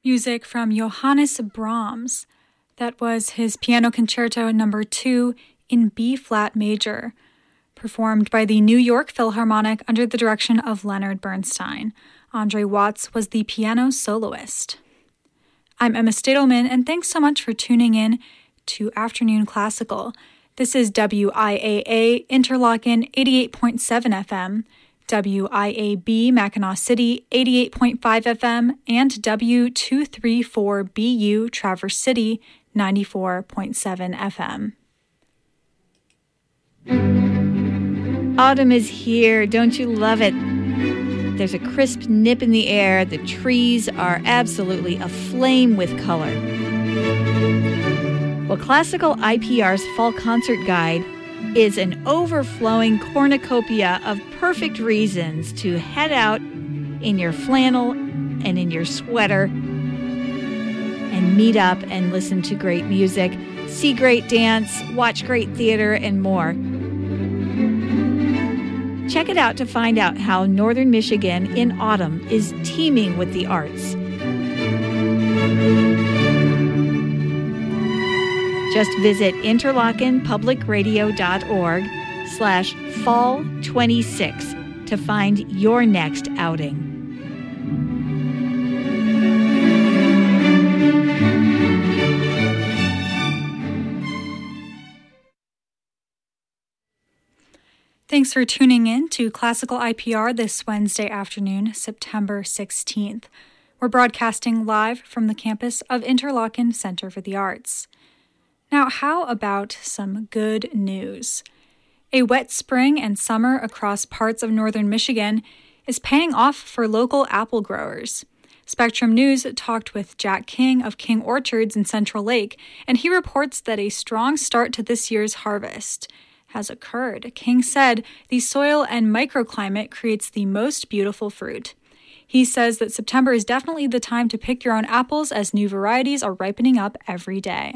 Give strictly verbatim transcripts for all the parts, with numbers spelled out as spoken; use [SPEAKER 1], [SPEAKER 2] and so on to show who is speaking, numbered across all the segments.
[SPEAKER 1] Music from Johannes Brahms. That was his Piano Concerto number two in B-flat major, performed by the New York Philharmonic under the direction of Leonard Bernstein. Andre Watts was the piano soloist. I'm Emma Stadelman, and thanks so much for tuning in to Afternoon Classical. This is W I A A Interlochen eighty-eight point seven F M, W I A B Mackinac City eighty-eight point five F M, and W two thirty-four B U Traverse City ninety-four point seven F M.
[SPEAKER 2] Autumn is here. Don't you love it? There's a crisp nip in the air. The trees are absolutely aflame with color. Well, Classical I P R's Fall Concert Guide is an overflowing cornucopia of perfect reasons to head out in your flannel and in your sweater and meet up and listen to great music, see great dance, watch great theater, and more. Check it out to find out how Northern Michigan in autumn is teeming with the arts. Just visit interlochen public radio dot org slash fall twenty-six to find your next outing.
[SPEAKER 1] Thanks for tuning in to Classical I P R this Wednesday afternoon, September sixteenth. We're broadcasting live from the campus of Interlochen Center for the Arts. Now, how about some good news? A wet spring and summer across parts of northern Michigan is paying off for local apple growers. Spectrum News talked with Jack King of King Orchards in Central Lake, and he reports that a strong start to this year's harvest has occurred. King said the soil and microclimate creates the most beautiful fruit. He says that September is definitely the time to pick your own apples as new varieties are ripening up every day.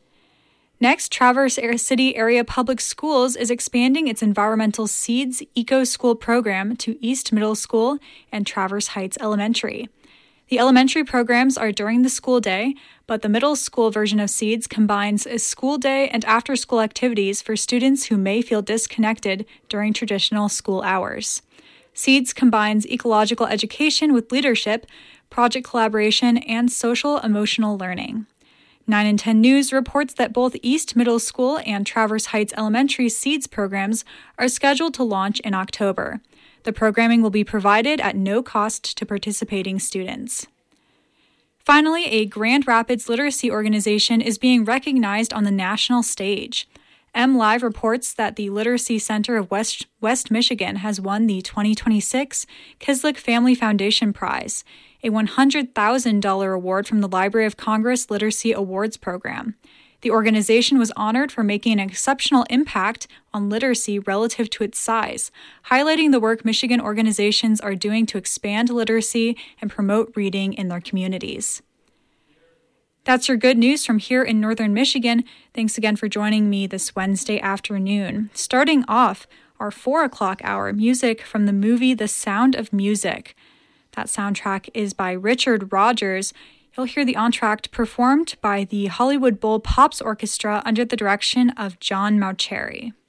[SPEAKER 1] Next, Traverse City Area Public Schools is expanding its Environmental Seeds Eco School program to East Middle School and Traverse Heights Elementary. The elementary programs are during the school day, but the middle school version of Seeds combines a school day and after-school activities for students who may feel disconnected during traditional school hours. Seeds combines ecological education with leadership, project collaboration, and social-emotional learning. nine and ten News reports that both East Middle School and Traverse Heights Elementary Seeds programs are scheduled to launch in October. The programming will be provided at no cost to participating students. Finally, a Grand Rapids literacy organization is being recognized on the national stage. M Live reports that the Literacy Center of West, West Michigan has won the twenty twenty-six Kislik Family Foundation Prize, a one hundred thousand dollars award from the Library of Congress Literacy Awards Program. The organization was honored for making an exceptional impact on literacy relative to its size, highlighting the work Michigan organizations are doing to expand literacy and promote reading in their communities. That's your good news from here in Northern Michigan. Thanks again for joining me this Wednesday afternoon. Starting off our four o'clock hour, music from the movie The Sound of Music. That soundtrack is by Richard Rodgers. You'll hear the entr'acte performed by the Hollywood Bowl Pops Orchestra under the direction of John Mauceri.